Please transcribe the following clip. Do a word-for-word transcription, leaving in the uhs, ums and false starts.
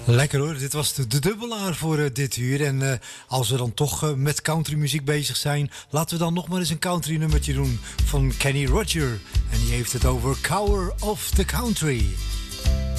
Lekker hoor, dit was de, de dubbelaar voor uh, dit uur. En uh, als we dan toch uh, met countrymuziek bezig zijn, laten we dan nog maar eens een country nummertje doen van Kenny Roger. En die heeft het over Cower of the Country.